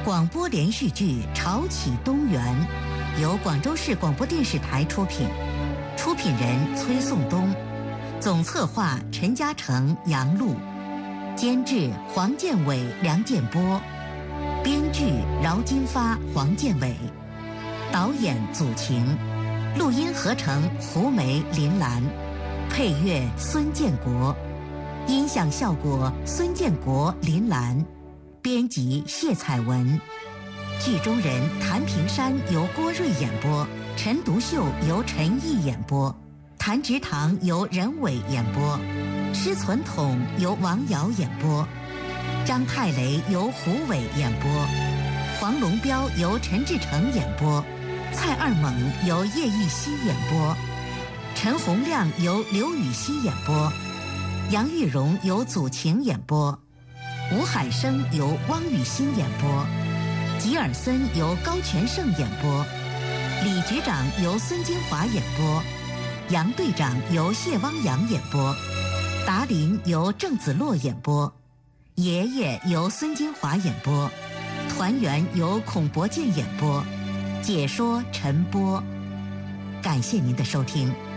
广播连续剧《潮起东园》由广州市广播电视台出品，出品人崔颂东，总策划陈嘉诚、杨璐，监制黄建伟、梁建波，编剧饶金发、黄建伟，导演祖晴，录音合成胡梅、林兰，配乐孙建国，音响效果孙建国、林兰，编辑谢彩文。剧中人谭平山由郭瑞演播，陈独秀由陈毅演播，谭植堂由任伟演播，施存统由王瑶演播，张太雷由胡伟演播，黄龙彪由陈志成演播，蔡二猛由叶玉熙演播，陈洪亮由刘禹锡演播，杨玉荣由祖晴演播，吴海生由汪雨欣演播，吉尔森由高全胜演播，李局长由孙金华演播，杨队长由谢汪洋演播，达林由郑子洛演播，爷爷由孙金华演播，团员由孔伯健演播，解说陈波。感谢您的收听。